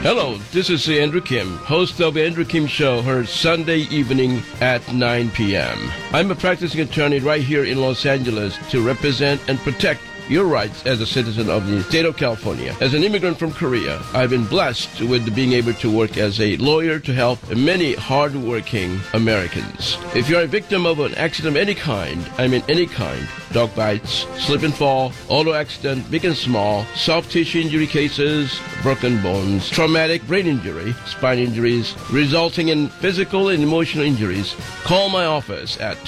Hello, this is Andrew Kim, host of the Andrew Kim Show, heard Sunday evening at 9 p.m. I'm a practicing attorney right here in Los Angeles to represent and protect your rights as a citizen of the state of California. As an immigrant from Korea, I've been blessed with being able to work as a lawyer to help many hardworking Americans. If you're a victim of an accident of any kind, dog bites, slip and fall, auto accident, big and small, soft tissue injury cases, broken bones, traumatic brain injury, spine injuries, resulting in physical and emotional injuries, call my office at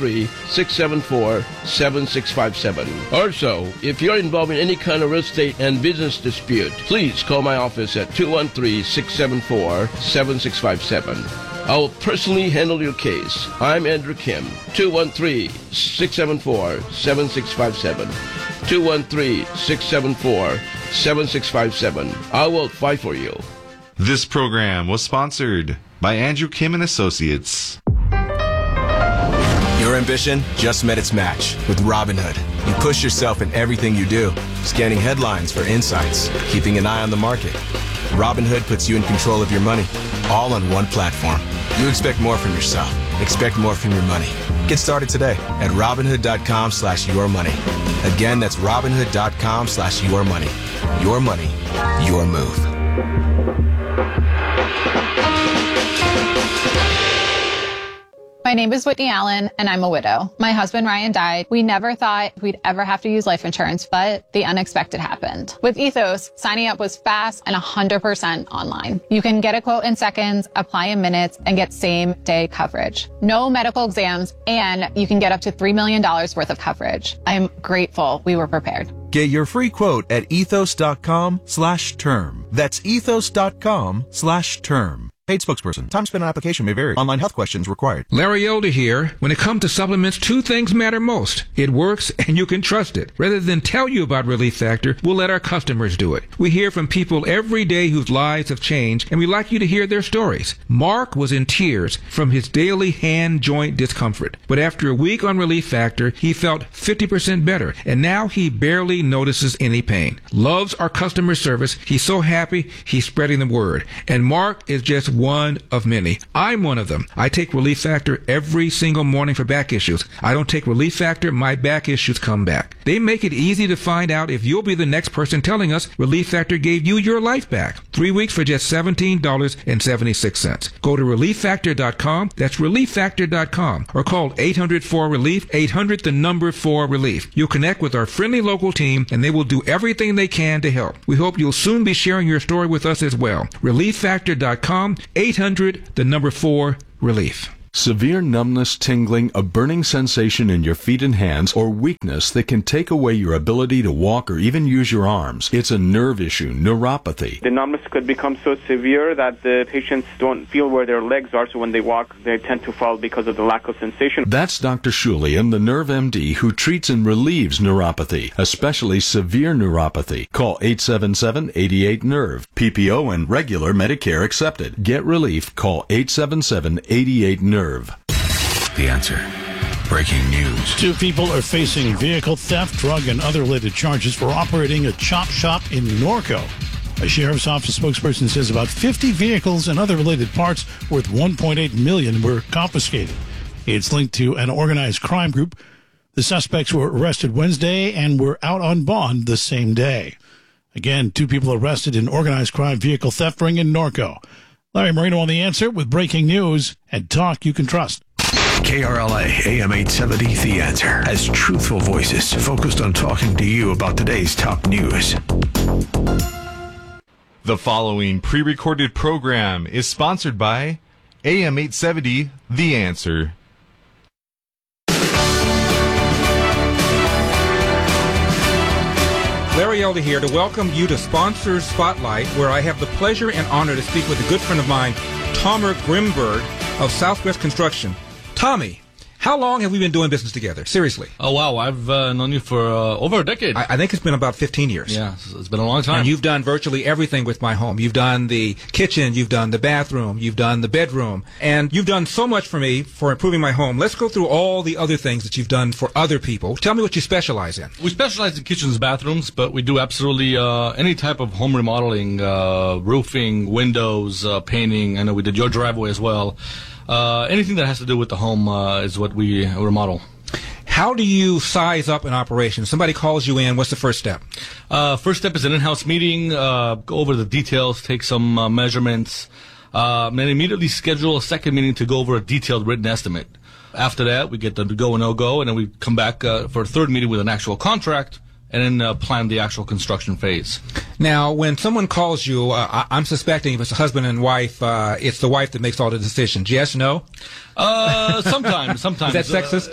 213-674-7657. Also, if you're involved in any kind of real estate and business dispute, please call my office at 213-674-7657. I will personally handle your case. I'm Andrew Kim, 213-674-7657. 213-674-7657. I will fight for you. This program was sponsored by Andrew Kim and Associates. Your ambition just met its match with Robinhood. You push yourself in everything you do, scanning headlines for insights, keeping an eye on the market. Robinhood puts you in control of your money, all on one platform. You expect more from yourself. Expect more from your money. Get started today at Robinhood.com/yourmoney. Again, that's Robinhood.com/yourmoney. Your money, your move. My name is Whitney Allen, and I'm a widow. My husband, Ryan, died. We never thought we'd ever have to use life insurance, but the unexpected happened. With Ethos, signing up was fast and 100% online. You can get a quote in seconds, apply in minutes, and get same-day coverage. No medical exams, and you can get up to $3 million worth of coverage. I'm grateful we were prepared. Get your free quote at ethos.com/term. That's ethos.com/term. Paid spokesperson. Time spent on application may vary. Online health questions required. Larry Elder here. When it comes to supplements, two things matter most. It works and you can trust it. Rather than tell you about Relief Factor, we'll let our customers do it. We hear from people every day whose lives have changed, and we like you to hear their stories. Mark was in tears from his daily hand joint discomfort. But after a week on Relief Factor, he felt 50% better, and now he barely notices any pain. Loves our customer service. He's so happy, he's spreading the word. And Mark is just one of many. I'm one of them. I take Relief Factor every single morning for back issues. I don't take Relief Factor, my back issues come back. They make it easy to find out if you'll be the next person telling us Relief Factor gave you your life back. 3 weeks for just $17.76. Go to ReliefFactor.com. That's ReliefFactor.com. Or call 800-4RELIEF, 800-4RELIEF. You'll connect with our friendly local team, and they will do everything they can to help. We hope you'll soon be sharing your story with us as well. ReliefFactor.com. 800-4RELIEF. Severe numbness, tingling, a burning sensation in your feet and hands, or weakness that can take away your ability to walk or even use your arms. It's a nerve issue, neuropathy. The numbness could become so severe that the patients don't feel where their legs are, so when they walk, they tend to fall because of the lack of sensation. That's Dr. Shulian, the Nerve MD, who treats and relieves neuropathy, especially severe neuropathy. Call 877-88-NERVE. PPO and regular Medicare accepted. Get relief. Call 877-88-NERVE. The Answer. Breaking news. 2 people are facing vehicle theft, drug, and other related charges for operating a chop shop in Norco. A sheriff's office spokesperson says about 50 vehicles and other related parts worth $1.8 million were confiscated. It's linked to an organized crime group. The suspects were arrested Wednesday and were out on bond the same day. Again, 2 people arrested in organized crime vehicle theft ring in Norco. Larry Marino on The Answer with breaking news and talk you can trust. KRLA AM 870 The Answer has truthful voices focused on talking to you about today's top news. The following pre-recorded program is sponsored by AM 870 The Answer. Larry Elder here to welcome you to Sponsors Spotlight, where I have the pleasure and honor to speak with a good friend of mine, Tomer Grimberg of Southwest Construction. Tommy, How long have we been doing business together? Seriously. Oh, wow. I've known you for over a decade. I think it's been about 15 years. Yeah, it's been a long time. And you've done virtually everything with my home. You've done the kitchen, you've done the bathroom, you've done the bedroom, and you've done so much for me for improving my home. Let's go through all the other things that you've done for other people. Tell me what you specialize in. We specialize in kitchens, bathrooms, but we do absolutely any type of home remodeling, roofing, windows, painting. I know we did your driveway as well. Anything that has to do with the home is what we remodel. How do you size up an operation? Somebody calls you in. What's the first step? First step is an in-house meeting. Go over the details, take some measurements, and then immediately schedule a second meeting to go over a detailed written estimate. After that, we get the go and no-go, and then we come back for a third meeting with an actual contract, and then plan the actual construction phase. Now, when someone calls you, I'm suspecting if it's a husband and wife, it's the wife that makes all the decisions. Yes, no? Sometimes. Is that sexist?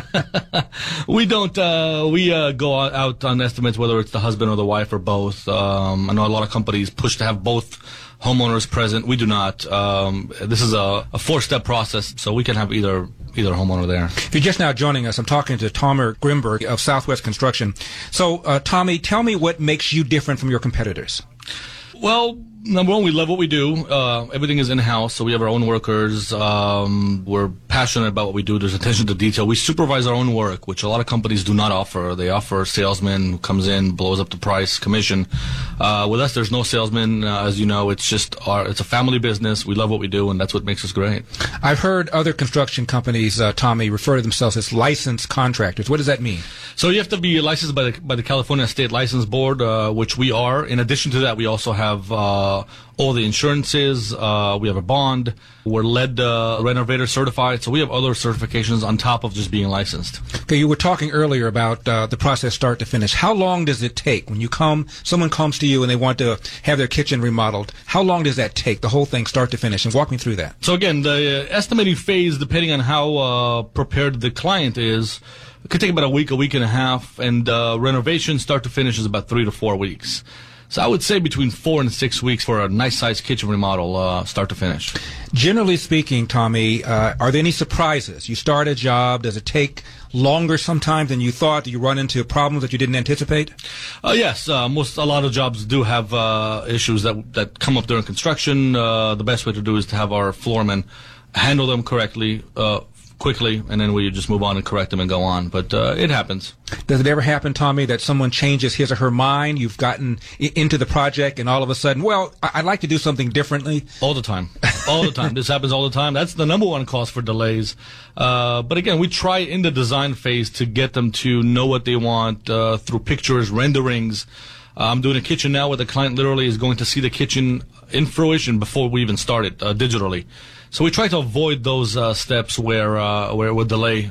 We don't. We go out on estimates whether it's the husband or the wife or both. I know a lot of companies push to have both homeowners present. We do not. This is a four-step process, so we can have either homeowner there. If you're just now joining us, I'm talking to Tomer Grimberg of Southwest Construction. So, Tommy, tell me what makes you different from your competitors. Well, number one, we love what we do. Everything is in-house, so we have our own workers. We're passionate about what we do. There's attention to detail. We supervise our own work, which a lot of companies do not offer. They offer a salesman who comes in, blows up the price, commission. With us, there's no salesman. As you know, it's a family business. We love what we do, and that's what makes us great. I've heard other construction companies, Tommy, refer to themselves as licensed contractors. What does that mean? So you have to be licensed by the California State License Board, which we are. In addition to that, we also have all the insurances. We have a bond. We're lead renovator certified. So we have other certifications on top of just being licensed. Okay, you were talking earlier about the process start to finish. How long does it take when someone comes to you and they want to have their kitchen remodeled? How long does that take, the whole thing start to finish? And walk me through that. So again, the estimating phase, depending on how prepared the client is, it could take about a week and a half, and renovation start to finish is about 3 to 4 weeks. So I would say between 4 and 6 weeks for a nice-sized kitchen remodel, start to finish. Generally speaking, Tommy, are there any surprises? You start a job, does it take longer sometimes than you thought? Do you run into problems that you didn't anticipate? Yes, a lot of jobs do have issues that come up during construction. The best way to do is to have our floormen handle them correctly, quickly, and then we just move on and correct them and go on. But it happens. Does it ever happen, Tommy, that someone changes his or her mind? You've gotten into the project, and all of a sudden, well, I'd like to do something differently. All the time. All the time. This happens all the time. That's the number one cause for delays. But again, we try in the design phase to get them to know what they want through pictures, renderings. I'm doing a kitchen now where the client literally is going to see the kitchen in fruition before we even start it digitally. So we try to avoid those steps where it would delay,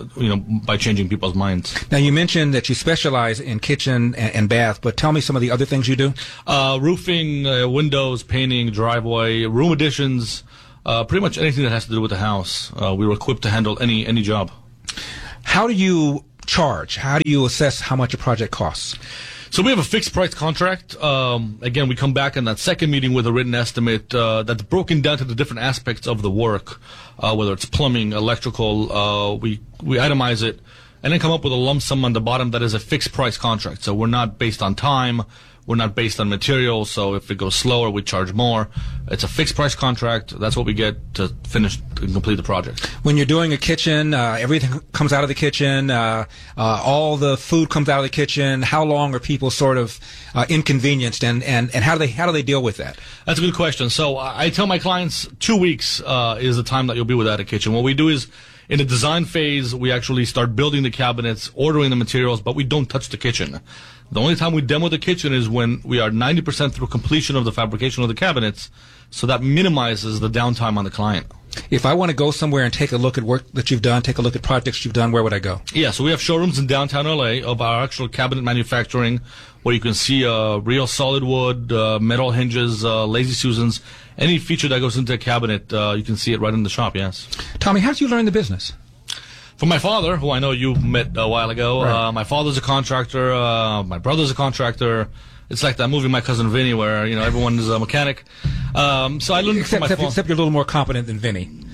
by changing people's minds. Now, you mentioned that you specialize in kitchen and bath, but tell me some of the other things you do. Roofing, windows, painting, driveway, room additions, pretty much anything that has to do with the house. We were equipped to handle any job. How do you charge? How do you assess how much a project costs? So we have a fixed price contract. Again, we come back in that second meeting with a written estimate that's broken down to the different aspects of the work, whether it's plumbing, electrical. We itemize it and then come up with a lump sum on the bottom that is a fixed price contract. So we're not based on time. We're not based on material, so if it goes slower, we charge more. It's a fixed price contract. That's what we get to finish and complete the project. When you're doing a kitchen, everything comes out of the kitchen, all the food comes out of the kitchen. How long are people sort of inconvenienced, and how do they deal with that? That's a good question. So I tell my clients 2 weeks is the time that you'll be without a kitchen. What we do is, in the design phase, we actually start building the cabinets, ordering the materials, but we don't touch the kitchen. The only time we demo the kitchen is when we are 90% through completion of the fabrication of the cabinets, so that minimizes the downtime on the client. If I want to go somewhere and take a look at work that you've done, take a look at projects you've done, where would I go? Yeah, so we have showrooms in downtown LA of our actual cabinet manufacturing, where you can see real solid wood, metal hinges, Lazy Susans. Any feature that goes into a cabinet, you can see it right in the shop, yes. Tommy, how did you learn the business? From my father, who I know you met a while ago. Right. My father's a contractor. My brother's a contractor. It's like that movie, My Cousin Vinny, where everyone is a mechanic. So I learned from my father. Except you're a little more competent than Vinny.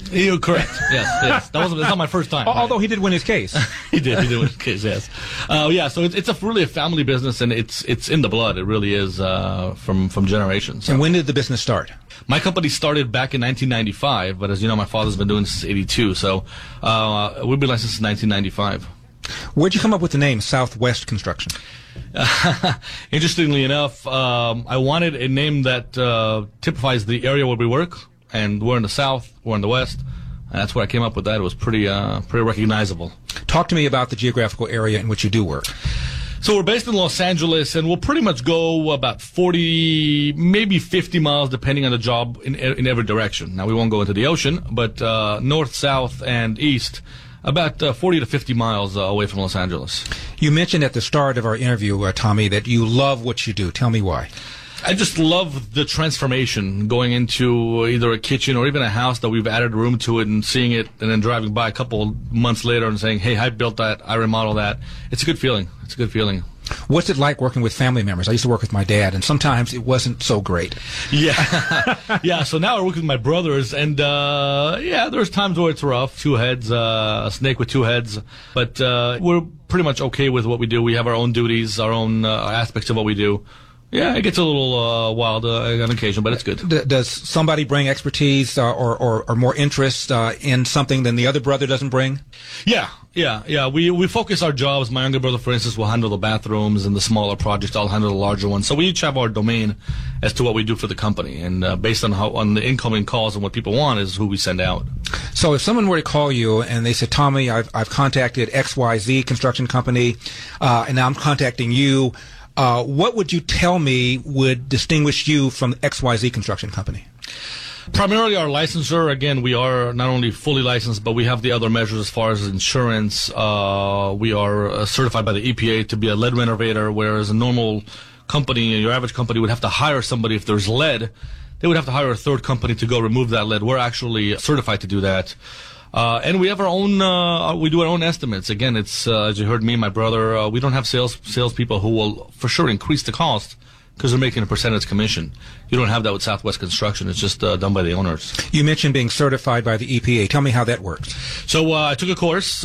You're correct. Yes. That's not my first time. Although he did win his case. He did win his case, yes. So it's really a family business, and it's in the blood. It really is from generations. So. And when did the business start? My company started back in 1995, but as you know, my father's been doing this since 82, so we've been licensed since 1995. Where'd you come up with the name Southwest Construction? Interestingly enough, I wanted a name that typifies the area where we work, and we're in the South, we're in the West, and that's where I came up with that. It was pretty recognizable. Talk to me about the geographical area in which you do work. So we're based in Los Angeles, and we'll pretty much go about 40, maybe 50 miles, depending on the job, in every direction. Now, we won't go into the ocean, but north, south, and east, about 40 to 50 miles away from Los Angeles. You mentioned at the start of our interview, Tommy, that you love what you do. Tell me why. I just love the transformation, going into either a kitchen or even a house that we've added a room to it and seeing it, and then driving by a couple months later and saying, hey, I built that, I remodeled that. It's a good feeling. It's a good feeling. What's it like working with family members? I used to work with my dad, and sometimes it wasn't so great. Yeah. So now I work with my brothers, and there's times where it's rough. Two heads, a snake with two heads. But we're pretty much okay with what we do. We have our own duties, our own aspects of what we do. Yeah, it gets a little wild on occasion, but it's good. Does somebody bring expertise or more interest in something than the other brother doesn't bring? Yeah. We focus our jobs. My younger brother, for instance, will handle the bathrooms and the smaller projects. I'll handle the larger ones. So we each have our domain as to what we do for the company, and based on the incoming calls and what people want is who we send out. So if someone were to call you and they said, Tommy, I've contacted XYZ construction company, and now I'm contacting you. What would you tell me would distinguish you from the XYZ construction company? Primarily our licensure. Again, we are not only fully licensed, but we have the other measures as far as insurance. We are certified by the EPA to be a lead renovator, whereas a normal company, your average company, would have to hire somebody if there's lead. They would have to hire a third company to go remove that lead. We're actually certified to do that. And we have our own, we do our own estimates. Again, it's, as you heard me and my brother, we don't have salespeople who will for sure increase the cost because they're making a percentage commission. You don't have that with Southwest Construction. It's just done by the owners. You mentioned being certified by the EPA. Tell me how that works. So I took a course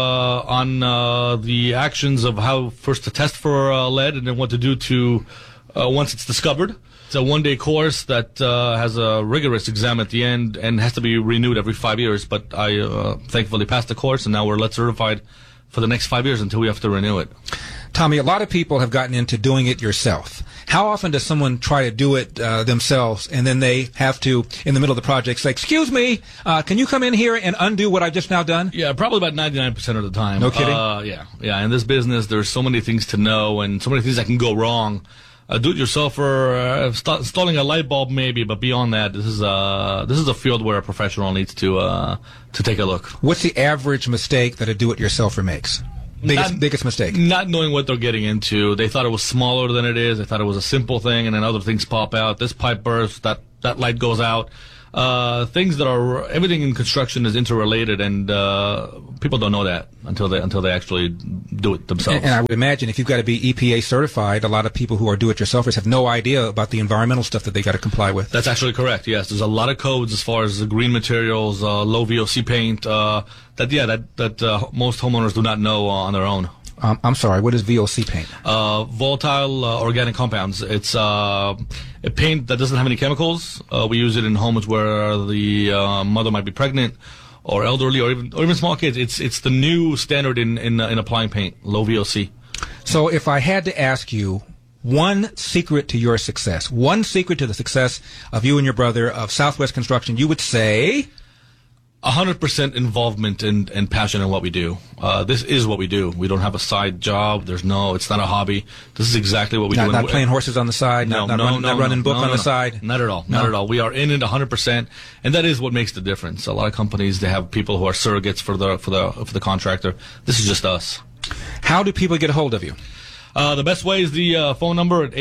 on the actions of how first to test for lead and then what to do to once it's discovered. It's a one-day course that has a rigorous exam at the end and has to be renewed every 5 years. But I thankfully passed the course, and now we're lead certified for the next 5 years until we have to renew it. Tommy, a lot of people have gotten into doing it yourself. How often does someone try to do it themselves, and then they have to, in the middle of the project, say, excuse me, can you come in here and undo what I've just now done? Yeah, probably about 99% of the time. No kidding? Yeah. In this business, there's so many things to know and so many things that can go wrong. Do-it-yourselfer, installing a light bulb maybe, but beyond that, this is a field where a professional needs to take a look. What's the average mistake that a do-it-yourselfer makes? Biggest mistake? Not knowing what they're getting into. They thought it was smaller than it is. They thought it was a simple thing, and then other things pop out. This pipe bursts, that light goes out. Things that are, everything in construction is interrelated, and people don't know that until they actually do it themselves. And I would imagine if you've got to be EPA certified, a lot of people who are do-it-yourselfers have no idea about the environmental stuff that they got to comply with. That's actually correct. Yes, there's a lot of codes as far as the green materials, low VOC paint, that most homeowners do not know on their own. I'm sorry, what is VOC paint? Volatile organic compounds. It's a paint that doesn't have any chemicals. We use it in homes where the mother might be pregnant or elderly or even small kids. It's the new standard in applying paint, low VOC. So if I had to ask you one secret to your success, one secret to the success of you and your brother of Southwest Construction, you would say? 100% involvement and passion in what we do. This is what we do. We don't have a side job. It's not a hobby. This is exactly what we do. Not playing horses on the side. Not running book on the side. Not at all. Not at all. We are in it 100%, and that is what makes the difference. A lot of companies, they have people who are surrogates for the contractor. This is just us. How do people get a hold of you? The best way is the phone number at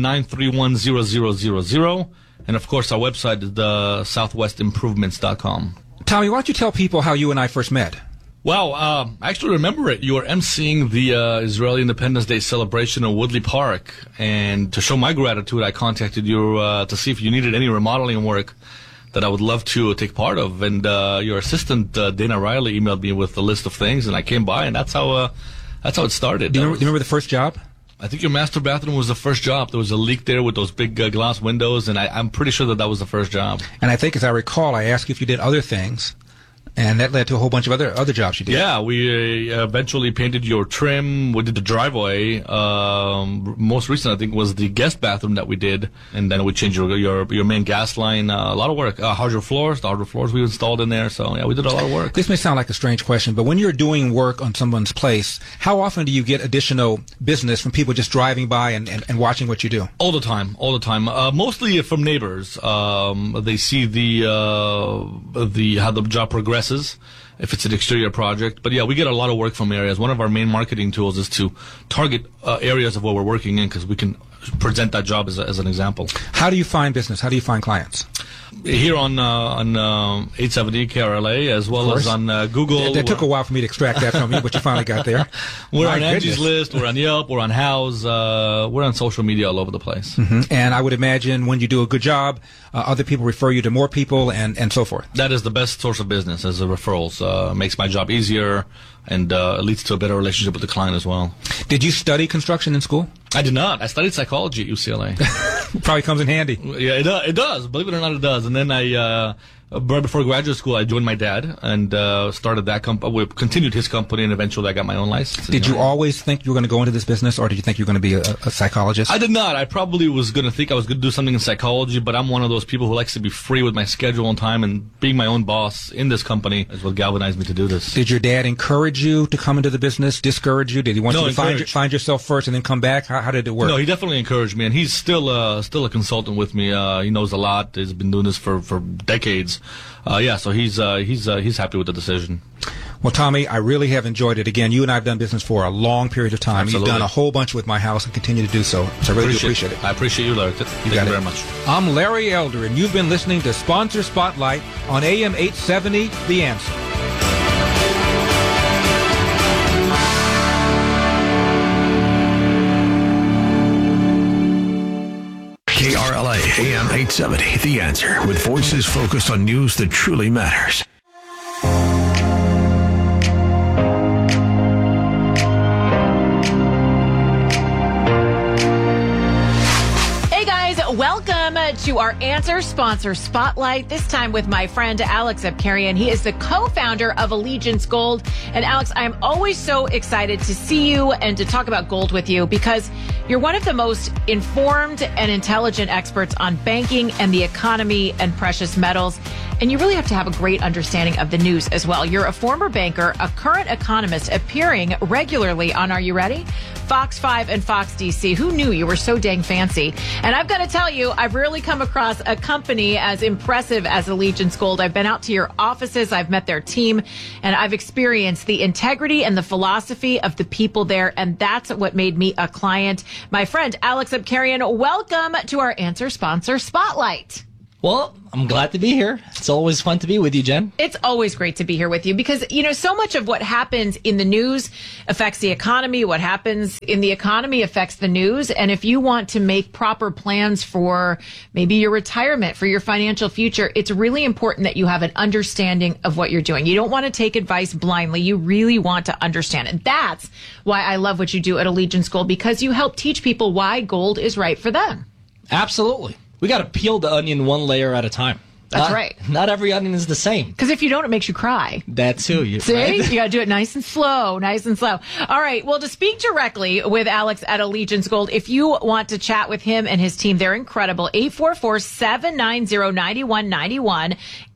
800-931-0000, and of course our website is southwestimprovements.com. Tommy, why don't you tell people how you and I first met? Well, I actually remember it. You were emceeing the Israeli Independence Day celebration in Woodley Park, and to show my gratitude, I contacted you to see if you needed any remodeling work. that I would love to take part of. And your assistant, Dana Riley, emailed me with a list of things, and I came by, and that's how it started. Do you remember the first job? I think your master bathroom was the first job. There was a leak there with those big glass windows, and I'm pretty sure that was the first job. And I think, as I recall, I asked you if you did other things, and that led to a whole bunch of other jobs you did. Yeah, we eventually painted your trim. We did the driveway. Most recent, I think, was the guest bathroom that we did, and then we changed your main gas line. A lot of work. Hardwood floors, the hardwood floors we installed in there. So yeah, we did a lot of work. This may sound like a strange question, but when you're doing work on someone's place, how often do you get additional business from people just driving by and watching what you do? All the time. Mostly from neighbors. They see how the job progresses. If it's an exterior project. But yeah, we get a lot of work from areas. One of our main marketing tools is to target areas of what we're working in, because we can present that job as an example. How do you find business? How do you find clients? Here on 870 KRLA, as well as on Google. That took a while for me to extract that from you, but you finally got there. We're on Angie's List, we're on Yelp, we're on Houzz, we're on social media all over the place. Mm-hmm. And I would imagine when you do a good job, other people refer you to more people and so forth. That is the best source of business, as the referrals. Makes my job easier, and it leads to a better relationship with the client as well. Did you study construction in school? I did not. I studied psychology at UCLA. Probably comes in handy. Yeah, it does. Believe it or not, it does. And then right before graduate school, I joined my dad and started that company. We continued his company, and eventually I got my own license. Did you always think you were going to go into this business, or did you think you were going to be a psychologist? I did not. I probably was going to think I was going to do something in psychology, but I'm one of those people who likes to be free with my schedule and time, and being my own boss in this company is what galvanized me to do this. Did your dad encourage you to come into the business, discourage you? Did he want you to find yourself first and then come back? How did it work? No, he definitely encouraged me, and he's still a consultant with me. He knows a lot. He's been doing this for decades. So he's happy with the decision. Well, Tommy, I really have enjoyed it. Again, you and I have done business for a long period of time. Absolutely. You've done a whole bunch with my house and continue to do so. So I really appreciate it. I appreciate you, Larry. Thank you very much. I'm Larry Elder, and you've been listening to Sponsor Spotlight on AM 870, The Answer. KRLA AM 870, The Answer, with voices focused on news that truly matters. Welcome to our Answer Sponsor Spotlight, this time with my friend Alex Abkarian. He is the co-founder of Allegiance Gold. And Alex, I'm always so excited to see you and to talk about gold with you, because you're one of the most informed and intelligent experts on banking and the economy and precious metals. And you really have to have a great understanding of the news as well. You're a former banker, a current economist, appearing regularly on, are you ready? Fox 5 and Fox DC. Who knew you were so dang fancy? And I've got to tell you, I've rarely come across a company as impressive as Allegiance Gold. I've been out to your offices, I've met their team, and I've experienced the integrity and the philosophy of the people there, and that's what made me a client. My friend Alex Abkarian, welcome to our Answer Sponsor Spotlight. Well, I'm glad to be here. It's always fun to be with you, Jen. It's always great to be here with you because, so much of what happens in the news affects the economy. What happens in the economy affects the news. And if you want to make proper plans for maybe your retirement, for your financial future, it's really important that you have an understanding of what you're doing. You don't want to take advice blindly. You really want to understand it. That's why I love what you do at Allegiance Gold, because you help teach people why gold is right for them. Absolutely. We got to peel the onion one layer at a time. That's right. Not every onion is the same. Because if you don't, it makes you cry. That too. See? Right? You got to do it nice and slow, nice and slow. All right. Well, to speak directly with Alex at Allegiance Gold, if you want to chat with him and his team, they're incredible. 844-790-9191.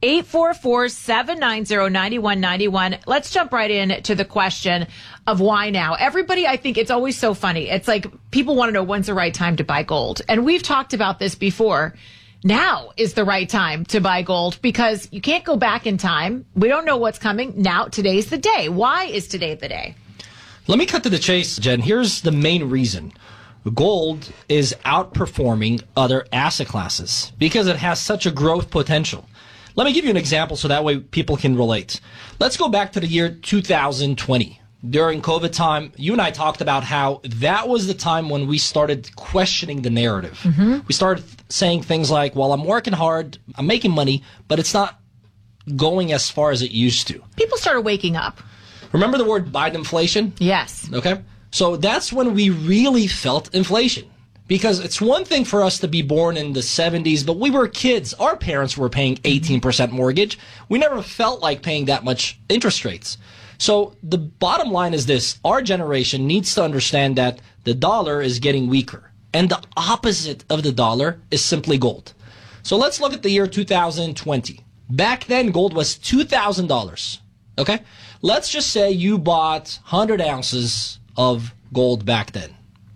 844-790-9191. Let's jump right in to the question of why now. Everybody, I think it's always so funny. It's like people want to know when's the right time to buy gold. And we've talked about this before. Now is the right time to buy gold because you can't go back in time. We don't know what's coming. Now, today's the day. Why is today the day? Let me cut to the chase, Jen. Here's the main reason. Gold is outperforming other asset classes because it has such a growth potential. Let me give you an example so that way people can relate. Let's go back to the year 2020. during COVID time, you and I talked about how that was the time when we started questioning the narrative. We started saying things like, well, I'm working hard, I'm making money, but it's not going as far as it used to. People started waking up. Remember the word Biden inflation? Yes. Okay. So that's when we really felt inflation. Because it's one thing for us to be born in the 70s, but we were kids. Our parents were paying 18% mortgage. We never felt like paying that much interest rates. So the bottom line is this. Our generation needs to understand that the dollar is getting weaker. And the opposite of the dollar is simply gold. So let's look at the year 2020. Back then, gold was $2,000. Okay? Let's just say you bought 100 ounces of gold back then.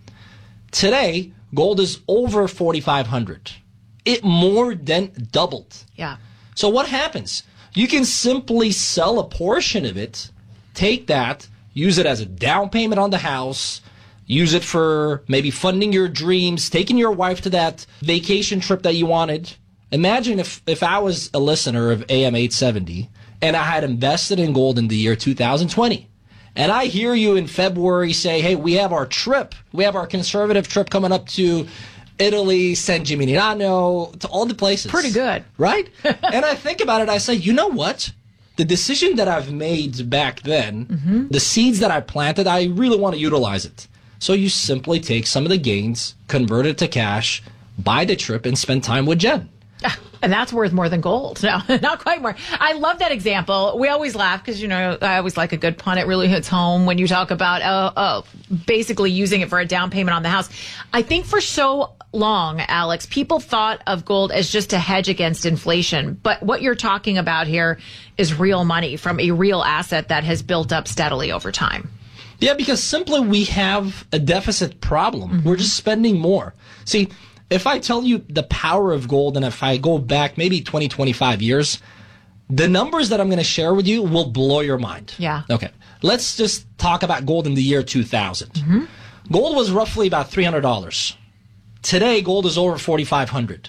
Today, gold is over 4,500. It more than doubled. Yeah. So what happens? You can simply sell a portion of it, take that, use it as a down payment on the house, use it for maybe funding your dreams, taking your wife to that vacation trip that you wanted. Imagine if I was a listener of AM 870 and I had invested in gold in the year 2020. And I hear you in February say, hey, we have our trip. We have our conservative trip coming up to Italy, San Gimignano, to all the places. Pretty good. Right? And I think about it, I say, you know what? The decision that I've made back then, the seeds that I planted, I really want to utilize it. So you simply take some of the gains, convert it to cash, buy the trip, and spend time with Jen. And that's worth more than gold. No, not quite more. I love that example. We always laugh because, you know, I always like a good pun. It really hits home when you talk about basically using it for a down payment on the house. I think for so long, Alex, people thought of gold as just a hedge against inflation. But what you're talking about here is real money from a real asset that has built up steadily over time. Yeah, because simply we have a deficit problem. We're just spending more. See, if I tell you the power of gold, and if I go back maybe 20, 25 years, the numbers that I'm going to share with you will blow your mind. Yeah. Okay. Let's just talk about gold in the year 2000. Gold was roughly about $300. Today, gold is over $4,500.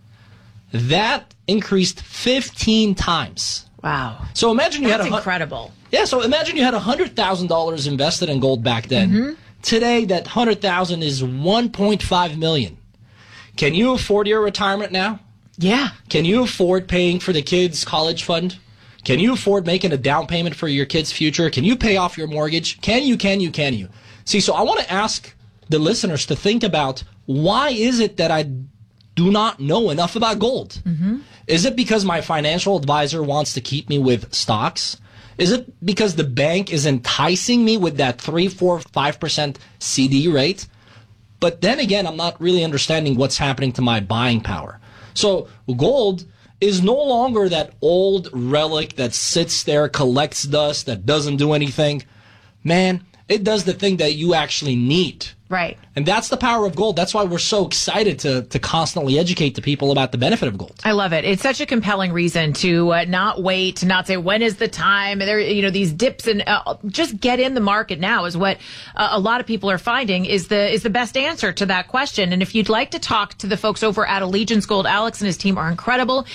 That increased 15 times. Wow. So imagine you That's had incredible. Yeah, so imagine you had $100,000 invested in gold back then. Today, that $100,000 is $1.5 million. Can you afford your retirement now? Yeah. Can you afford paying for the kids' college fund? Can you afford making a down payment for your kids' future? Can you pay off your mortgage? Can you? See, so I want to ask the listeners to think about, why is it that I do not know enough about gold? Is it because my financial advisor wants to keep me with stocks? Is it because the bank is enticing me with that 3, 4, 5% CD rate? But then again, I'm not really understanding what's happening to my buying power. So gold is no longer that old relic that sits there, collects dust, that doesn't do anything. Man, it does the thing that you actually need. Right. And that's the power of gold. That's why we're so excited to constantly educate the people about the benefit of gold. I love it. It's such a compelling reason to not wait, to not say, when is the time? There, you know, these dips, and just get in the market now is what a lot of people are finding is the best answer to that question. And if you'd like to talk to the folks over at Allegiance Gold, Alex and his team are incredible.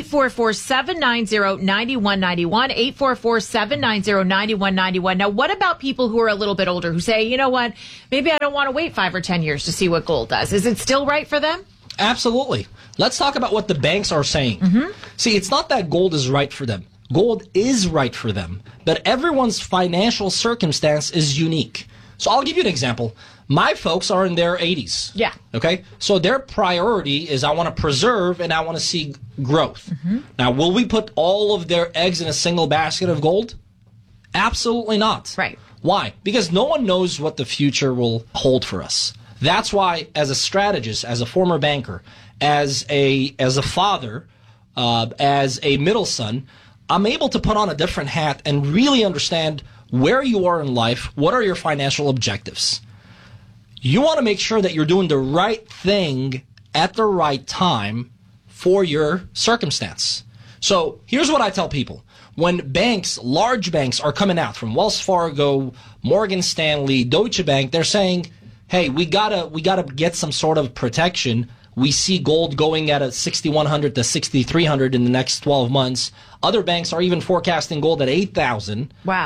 844-790-9191, 844-790-9191. Now, what about people who are a little bit older who say, you know what, maybe I don't want to wait 5 or 10 years to see what gold does? Is it still right for them? Absolutely. Let's talk about what the banks are saying. See, it's not that gold is right for them. Gold is right for them, but everyone's financial circumstance is unique. So I'll give you an example. My folks are in their 80s. Yeah. Okay? So their priority is, I want to preserve and I want to see growth. Now, will we put all of their eggs in a single basket of gold? Absolutely not. Right. Why? Because no one knows what the future will hold for us. That's why, as a strategist, as a former banker, as a father, as a middle son, I'm able to put on a different hat and really understand where you are in life, what are your financial objectives. You want to make sure that you're doing the right thing at the right time for your circumstance. So here's what I tell people. When banks, large banks, are coming out from Wells Fargo, Morgan Stanley, Deutsche Bank, they're saying, hey, we gotta get some sort of protection. We see gold going at a 6,100 to 6,300 in the next 12 months. Other banks are even forecasting gold at 8,000. Wow.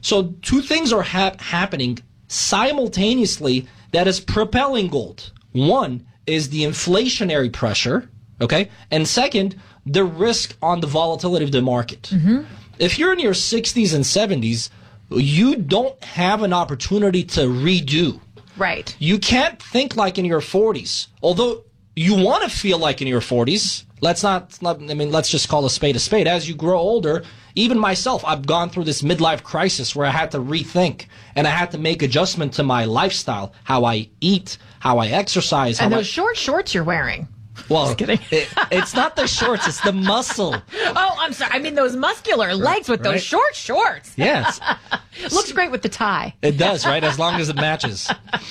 So two things are happening simultaneously that is propelling gold. One is the inflationary pressure, okay? And second, the risk on the volatility of the market. Mm-hmm. If you're in your 60s and 70s, you don't have an opportunity to redo. Right. You can't think like in your 40s. Although you want to feel like in your 40s. Let's just call a spade a spade. As you grow older, even myself, I've gone through this midlife crisis where I had to rethink and I had to make adjustment to my lifestyle, how I eat, how I exercise. And those short shorts you're wearing. Well, it's not the shorts, it's the muscle. Oh, I'm sorry. I mean those muscular legs with those short shorts. Yes. Looks great with the tie. It does, right? As long as it matches.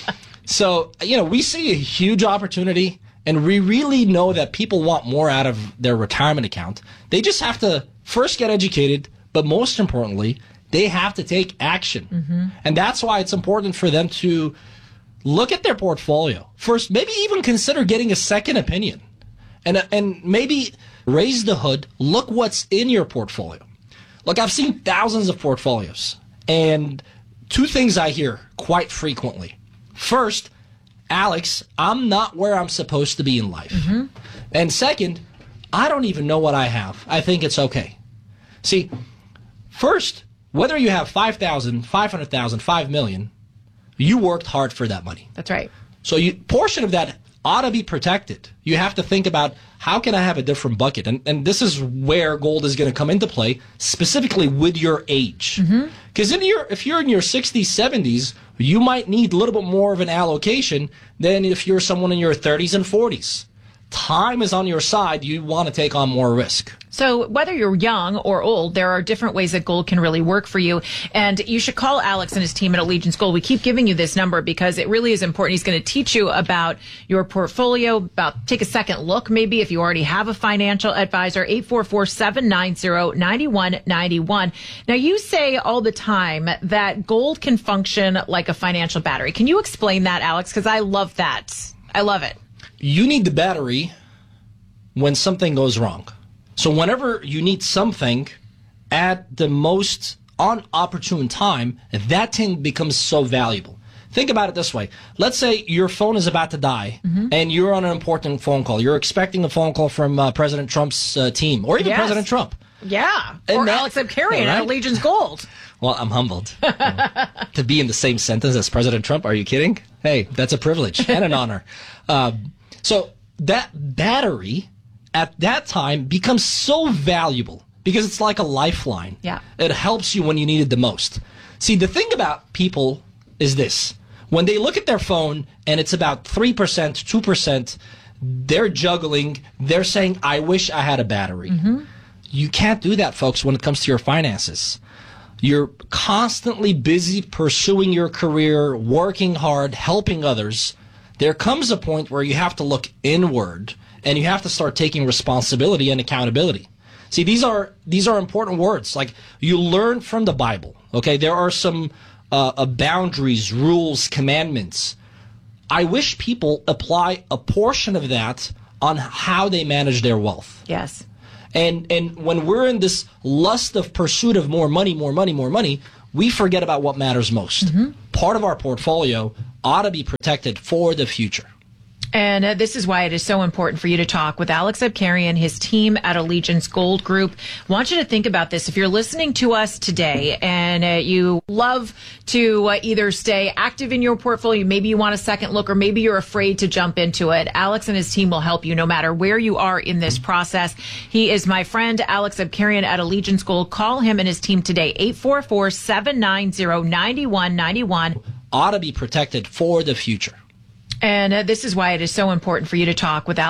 So, we see a huge opportunity, and we really know that people want more out of their retirement account. They just have to first get educated, but most importantly, they have to take action. Mm-hmm. And that's why it's important for them to look at their portfolio. First, maybe even consider getting a second opinion. And maybe raise the hood, look what's in your portfolio. Look, I've seen thousands of portfolios, and two things I hear quite frequently. First, Alex, I'm not where I'm supposed to be in life. Mm-hmm. And second, I don't even know what I have. I think it's okay. See, first, whether you have 5,000, 500,000, 5 million, you worked hard for that money. That's right. So portion of that ought to be protected. You have to think about, how can I have a different bucket? And this is where gold is going to come into play, specifically with your age. Because if you're in your 60s, 70s, you might need a little bit more of an allocation than if you're someone in your 30s and 40s. Time is on your side. You want to take on more risk. So whether you're young or old, there are different ways that gold can really work for you. And you should call Alex and his team at Allegiance Gold. We keep giving you this number because it really is important. He's going to teach you about your portfolio, take a second look, maybe if you already have a financial advisor, 844-790-9191. Now, you say all the time that gold can function like a financial battery. Can you explain that, Alex? Because I love that. I love it. You need the battery when something goes wrong. So whenever you need something at the most inopportune time, that thing becomes so valuable. Think about it this way. Let's say your phone is about to die, and you're on an important phone call. You're expecting a phone call from President Trump's team, or even President Trump. Yeah, And or that- Alex Abkarian at Allegiance Gold. Well, I'm humbled to be in the same sentence as President Trump. Are you kidding? Hey, that's a privilege and an honor. So that battery at that time becomes so valuable because it's like a lifeline. Yeah. It helps you when you need it the most. See, the thing about people is this. When they look at their phone and it's about 3%, 2%, they're juggling. They're saying, I wish I had a battery. You can't do that, folks, when it comes to your finances. You're constantly busy pursuing your career, working hard, helping others. There comes a point where you have to look inward and you have to start taking responsibility and accountability. See, these are important words. Like, you learn from the Bible, okay? There are some boundaries, rules, commandments. I wish people apply a portion of that on how they manage their wealth. Yes. And when we're in this lust of pursuit of more money, we forget about what matters most. Part of our portfolio ought to be protected for the future. And this is why it is so important for you to talk with Alex Abkarian, his team at Allegiance Gold Group. I want you to think about this. If you're listening to us today and you love to either stay active in your portfolio, maybe you want a second look, or maybe you're afraid to jump into it, Alex and his team will help you no matter where you are in this process. He is my friend, Alex Abkarian at Allegiance Gold. Call him and his team today, 844-790-9191. Ought to be protected for the future. And this is why it is so important for you to talk with Alex